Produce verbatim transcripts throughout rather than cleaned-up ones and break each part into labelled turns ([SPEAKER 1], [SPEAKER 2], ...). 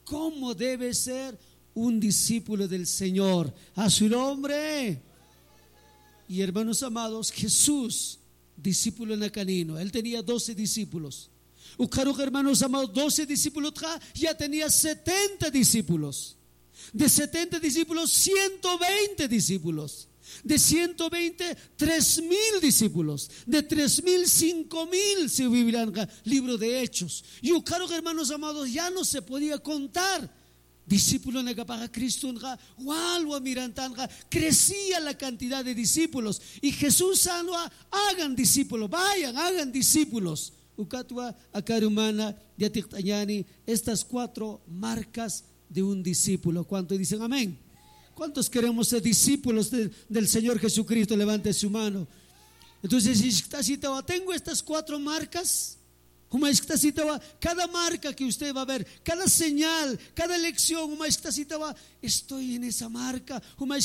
[SPEAKER 1] cómo debe ser un discípulo del Señor. A su nombre. Y hermanos amados, Jesús, discípulo nacanino, él tenía doce discípulos. Ucaruc, hermanos amados, doce discípulos, ya tenía setenta discípulos. De setenta discípulos, ciento veinte discípulos. De ciento veinte, tres mil discípulos. De tres mil, cinco mil se vivirán. Libro de Hechos. Y Ucaruc, hermanos amados, ya no se podía contar. Discípulos para Cristo, crecía la cantidad de discípulos. Y Jesús sano, hagan discípulos, vayan, hagan discípulos. Ucatua, Acarumana, Yatictañani, estas cuatro marcas de un discípulo. ¿Cuántos dicen amén? ¿Cuántos queremos ser discípulos de, del Señor Jesucristo? Levante su mano. Entonces, tengo estas cuatro marcas. Cada marca que usted va a ver, cada señal, cada lección, estoy en esa marca.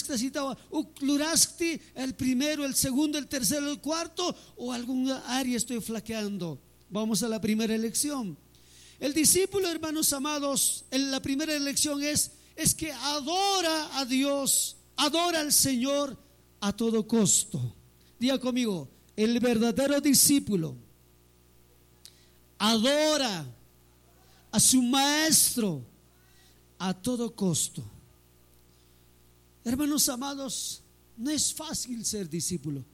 [SPEAKER 1] El primero, el segundo, el tercero, el cuarto, o alguna área estoy flaqueando. Vamos a la primera lección. El discípulo, hermanos amados, en la primera lección es, es que adora a Dios, adora al Señor a todo costo. Diga conmigo, el verdadero discípulo adora a su maestro a todo costo. Hermanos amados, no es fácil ser discípulo.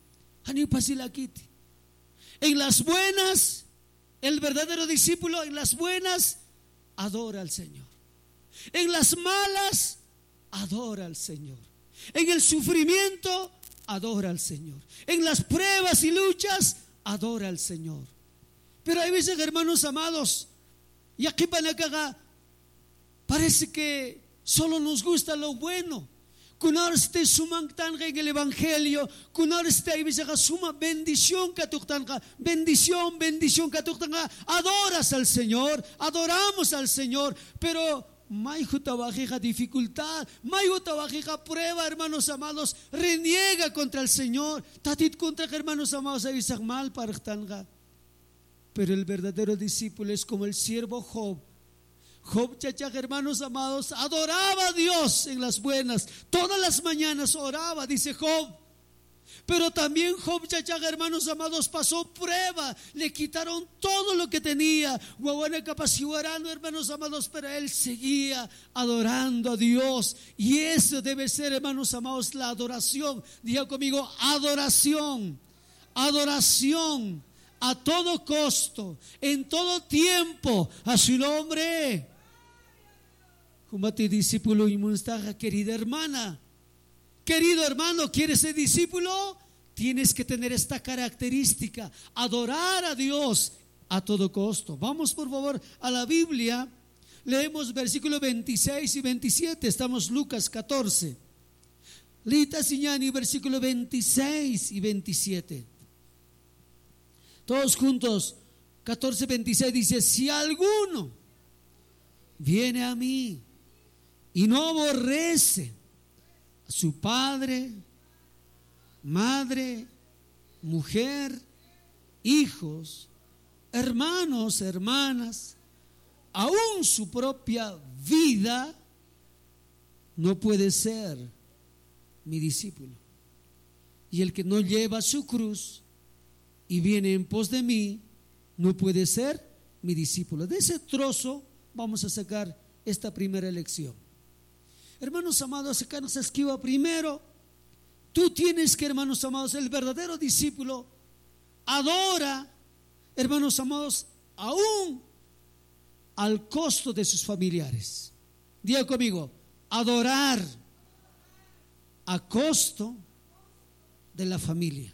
[SPEAKER 1] En las buenas, el verdadero discípulo en las buenas adora al Señor. En las malas adora al Señor. En el sufrimiento adora al Señor. En las pruebas y luchas adora al Señor. Pero hay veces, hermanos amados, y aquí para acá parece que solo nos gusta lo bueno. Kunar este suman tanga en el evangelio, kunar este hay veces suma bendición que tanga, bendición, bendición que tanga. Adoras al Señor, adoramos al Señor, pero may jutabajeja dificultad, may jutabajeja prueba, hermanos amados, reniega contra el Señor. Tatit contra hermanos amados hay veces mal para tanga. Pero el verdadero discípulo es como el siervo Job. Job, chachaj, hermanos amados, adoraba a Dios en las buenas. Todas las mañanas oraba, dice Job. Pero también Job, chachaj, hermanos amados, pasó prueba. Le quitaron todo lo que tenía. Guaguana capacidad, hermanos amados, pero él seguía adorando a Dios. Y eso debe ser, hermanos amados, la adoración. Diga conmigo, adoración. Adoración. A todo costo, en todo tiempo, a su nombre. Como te discípulo y monstaja, querida hermana, querido hermano, ¿quieres ser discípulo? Tienes que tener esta característica, adorar a Dios a todo costo. Vamos por favor a la Biblia, leemos versículos veintiséis y veintisiete, estamos Lucas catorce. Lita Siñani, versículos veintiséis y veintisiete. Todos juntos, catorce veintiséis dice: si alguno viene a mí y no aborrece a su padre, madre, mujer, hijos, hermanos, hermanas, aún su propia vida, no puede ser mi discípulo. Y el que no lleva su cruz y viene en pos de mí, no puede ser mi discípulo. De ese trozo vamos a sacar esta primera lección. Hermanos amados, acá nos esquiva primero. Tú tienes que, hermanos amados, el verdadero discípulo adora, hermanos amados, aún al costo de sus familiares. Diga conmigo, adorar a costo de la familia.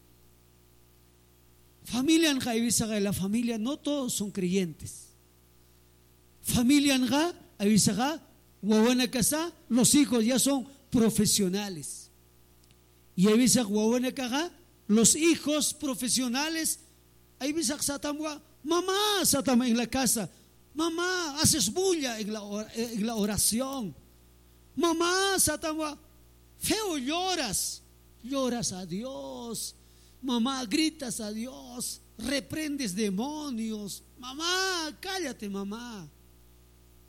[SPEAKER 1] Familia en Jaibisaga, la familia no todos son creyentes. Familia en Jaibisaga, Guaguana Casa, los hijos ya son profesionales. Y Jaibisaga, Guaguana Caga, los hijos profesionales, Jaibisaga Satamwa, mamá Satama en la casa, mamá, haces bulla en la, en la oración. Mamá Satamwa, feo lloras, lloras a Dios. Mamá, gritas a Dios, reprendes demonios. Mamá, cállate, mamá.